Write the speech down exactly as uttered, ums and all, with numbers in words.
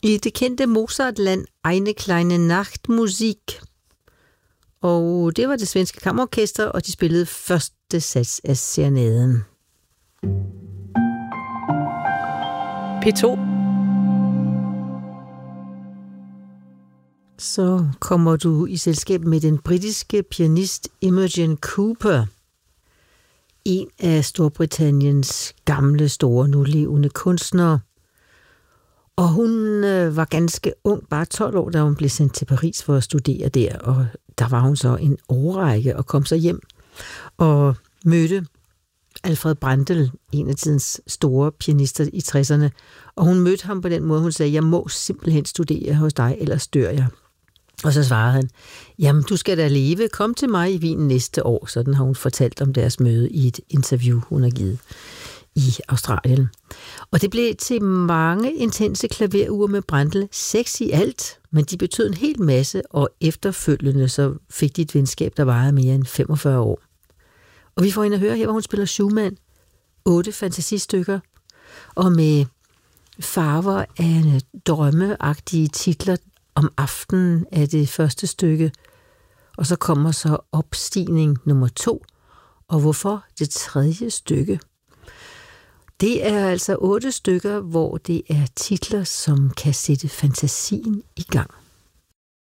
i det kendte Mozartland Eine kleine Nachtmusik. Og det var det svenske kammerorkester, og de spillede første sats af serenaden. P to. Så kommer du i selskab med den britiske pianist Imogen Cooper. En af Storbritanniens gamle, store, nulevende kunstnere. Og hun øh, var ganske ung, bare tolv år, da hun blev sendt til Paris for at studere der. Og der var hun så en årrække og kom så hjem og mødte Alfred Brendel, en af tidens store pianister i tresserne. Og hun mødte ham på den måde, hun sagde, jeg må simpelthen studere hos dig, ellers dør jeg. Og så svarede han, jamen du skal da leve, kom til mig i Wien næste år. Sådan har hun fortalt om deres møde i et interview, hun har givet i Australien. Og det blev til mange intense klaveruger med Brendel, seks i alt, men de betød en hel masse, og efterfølgende så fik de et venskab, der varede mere end femogfyrre år. Og vi får hende at høre her, hvor hun spiller Schumann, otte fantasistykker, og med farver af drømmeagtige titler. Om aftenen er det første stykke, og så kommer så opstigning nummer to, og hvorfor det tredje stykke. Det er altså otte stykker, hvor det er titler, som kan sætte fantasien i gang.